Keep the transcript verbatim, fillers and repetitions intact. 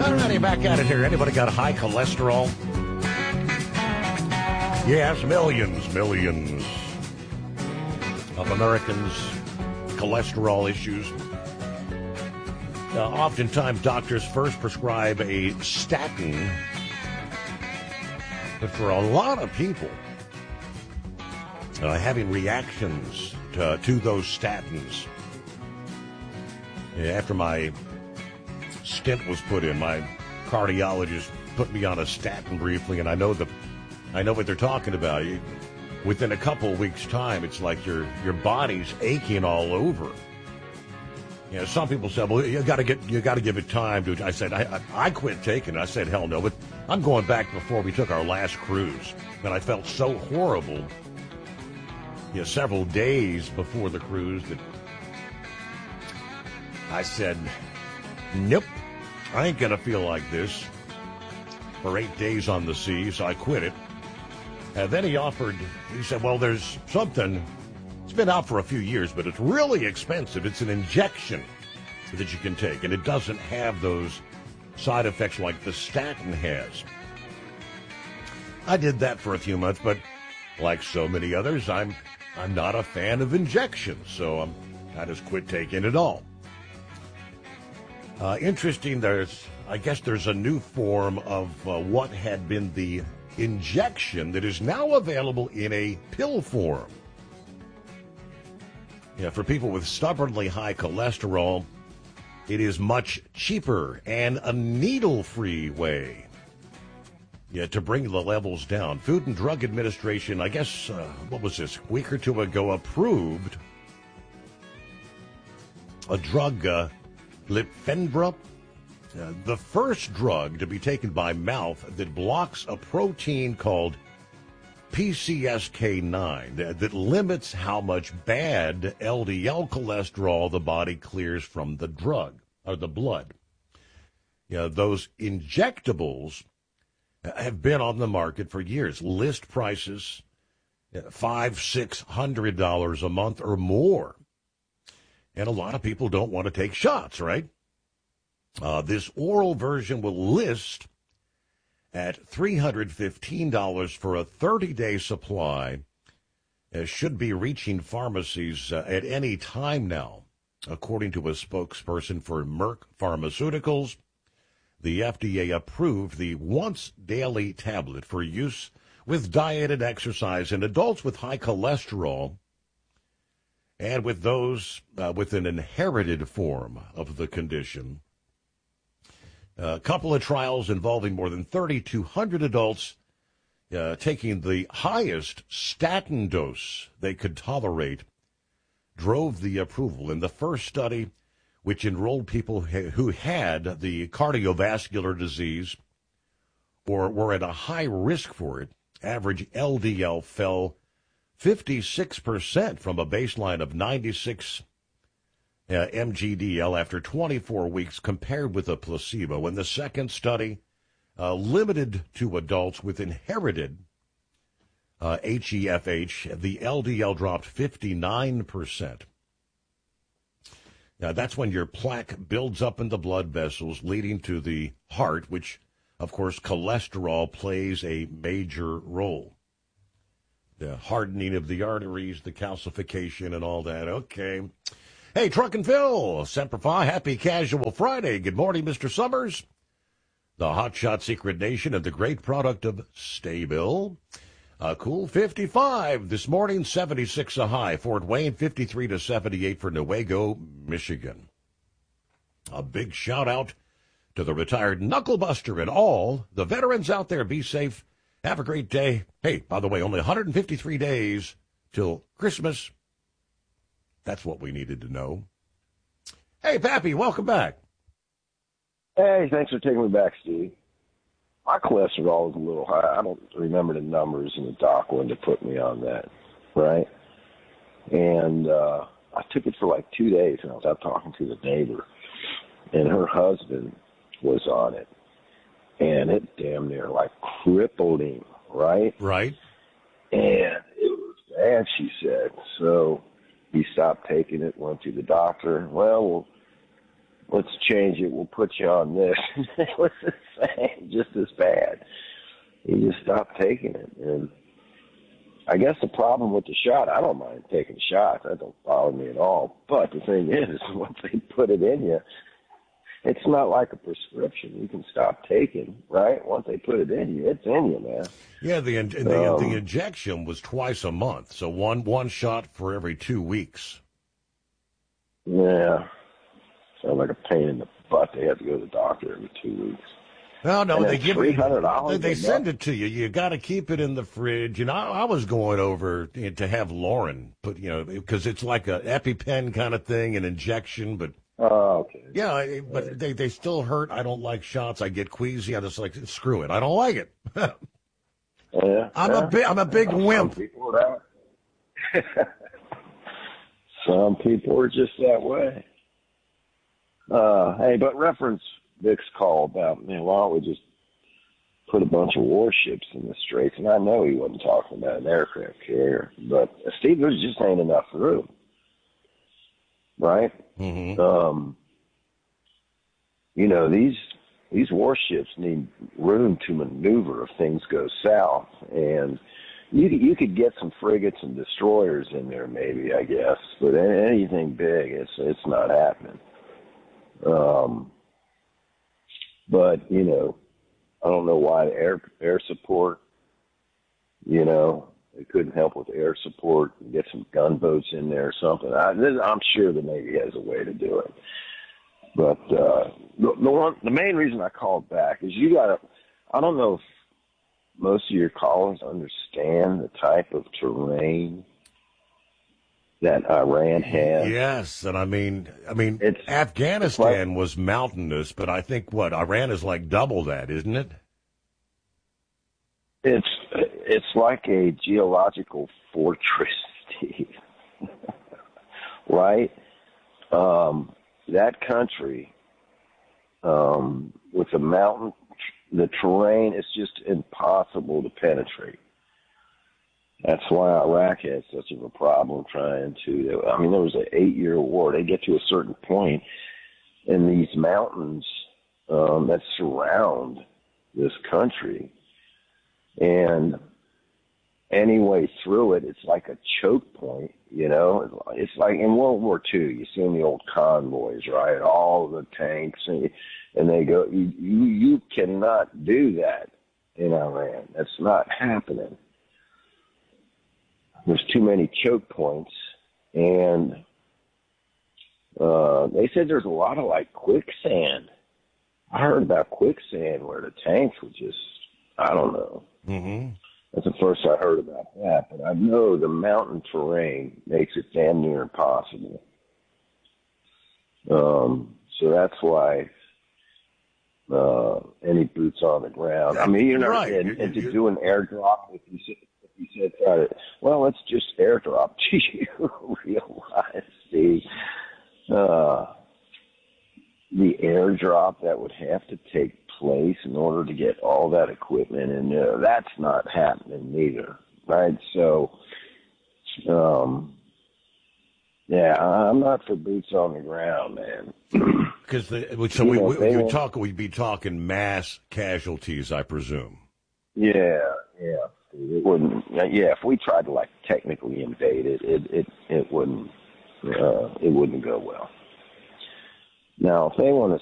Alrighty, back at it here. Anybody got high cholesterol? Yes, millions, millions of Americans, cholesterol issues. Uh, oftentimes, doctors first prescribe a statin, but for a lot of people, uh, having reactions to, to those statins. After my stent was put in, my cardiologist put me on a statin briefly, and I know the, I know what they're talking about. You, within a couple of weeks' time, it's like your your body's aching all over. You know, some people said, "Well, you got to get, you got to give it time to." I said, I, I, I quit taking it. I said, "Hell no!" But I'm going back before we took our last cruise, and I felt so horrible. You know, several days before the cruise, that I said, "Nope, I ain't gonna feel like this for eight days on the sea." So I quit it. And then he offered. He said, "Well, there's something. It's been out for a few years, but it's really expensive. It's an injection that you can take, and it doesn't have those side effects like the statin has." I did that for a few months, but like so many others, I'm I'm not a fan of injections, so I'm, I just quit taking it all. Uh, interesting, there's I guess there's a new form of uh, what had been the injection that is now available in a pill form. Yeah, for people with stubbornly high cholesterol, it is much cheaper and a needle-free way, yeah, to bring the levels down. Food and Drug Administration, I guess, uh, what was this, a week or two ago, approved a drug, uh, Lipfendra, uh, the first drug to be taken by mouth that blocks a protein called P C S K nine that, that limits how much bad L D L cholesterol the body clears from the drug or the blood. You know, those injectables have been on the market for years. List prices, five, six hundred dollars a month or more, and a lot of people don't want to take shots, right? Uh, this oral version will list at three hundred fifteen dollars for a thirty-day supply. It should be reaching pharmacies uh, at any time now, according to a spokesperson for Merck Pharmaceuticals. The F D A approved the once-daily tablet for use with diet and exercise in adults with high cholesterol and with those uh, with an inherited form of the condition. A couple of trials involving more than thirty-two hundred adults uh, taking the highest statin dose they could tolerate drove the approval. In the first study, which enrolled people who had the cardiovascular disease or were at a high risk for it, average L D L fell fifty-six percent from a baseline of ninety-six Uh, M G D L after twenty-four weeks compared with a placebo. In the second study, uh, limited to adults with inherited uh, H E F H, the L D L dropped fifty-nine percent. Now, that's when your plaque builds up in the blood vessels, leading to the heart, which, of course, cholesterol plays a major role. The hardening of the arteries, the calcification, and all that. Okay. Hey, Truck and Phil, Semper Fi, happy casual Friday. Good morning, Mister Summers. The hotshot secret nation and the great product of Staybill. A cool fifty-five this morning, seventy-six a high. Fort Wayne, fifty-three to seventy-eight for Newaygo, Michigan. A big shout out to the retired Knucklebuster and all the veterans out there. Be safe. Have a great day. Hey, by the way, only one hundred fifty-three days till Christmas. That's what we needed to know. Hey, Pappy, welcome back. Hey, thanks for taking me back, Steve. My cholesterol is a little high. I don't remember the numbers in the doc when to put me on that, right? And uh, I took it for like two days, and I was out talking to the neighbor, and her husband was on it, and it damn near like crippled him, right? Right. And it was bad, she said. So he stopped taking it, went to the doctor. Well, we'll let's change it. We'll put you on this. It was the same, just as bad. He just stopped taking it. And I guess the problem with the shot, I don't mind taking shots. That don't bother me at all. But the thing is, once they put it in you, it's not like a prescription you can stop taking, right? Once they put it in you, it's in you, man. Yeah, the the, um, the injection was twice a month, so one one shot for every two weeks. Yeah. Sounds like a pain in the butt. They have to go to the doctor every two weeks. No, no, and they give three it. hundred dollars. They, they send it to you. You got to keep it in the fridge. And I, I was going over to have Lauren put, you know, because it's like a EpiPen kind of thing, an injection, but. Oh, okay. Yeah, but they, they still hurt. I don't like shots. I get queasy. I just like, screw it. I don't like it. yeah, I'm yeah. a big I'm a big Some wimp. People are that. Some people are just that way. Uh, hey, but reference Vic's call about, man, why don't we just put a bunch of warships in the Straits? And I know he wasn't talking about an aircraft carrier, but Steve, there's just ain't enough room. Right? Mm-hmm. Um, you know, these these warships need room to maneuver if things go south. And you you could get some frigates and destroyers in there, maybe, I guess. But anything big, it's it's not happening. Um, but you know, I don't know why the air air support. You know. They couldn't help with air support and get some gunboats in there or something. I, I'm sure the Navy has a way to do it. But uh, the, the one, the main reason I called back is you got to. I don't know if most of your callers understand the type of terrain that Iran has. Yes, and I mean, I mean, It's, Afghanistan it's like, was mountainous, but I think what Iran is like double that, isn't it? It's it's like a geological fortress, Steve. Right? Um, that country, um, with the mountain, the terrain is just impossible to penetrate. That's why Iraq had such of a problem trying to. I mean, there was an eight-year war. They get to a certain point, and these mountains um, that surround this country. And any way through it, it's like a choke point, you know. It's like in World War Two, you see the old convoys, right? All the tanks, and, and they go. You, you you cannot do that in Iran. That's not happening. There's too many choke points, and uh, they said there's a lot of like quicksand. I heard about quicksand where the tanks would just, I don't know. Mm-hmm. That's the first I heard about that, but I know the mountain terrain makes it damn near impossible. Um, so that's why uh, any boots on the ground. I mean, you're not, right. and, and to you're, do an airdrop, if you said, if you said, try to, well, let's just airdrop. Do you realize the uh, the airdrop that would have to take place in order to get all that equipment in there? That's not happening either, right? So, um, yeah, I'm not for boots on the ground, man. Because so You we know, we they we won't- talk we'd be talking mass casualties, I presume. Yeah, yeah. It wouldn't. Yeah, if we tried to like technically invade it, it it it wouldn't. Uh, it wouldn't go well. Now, if they want to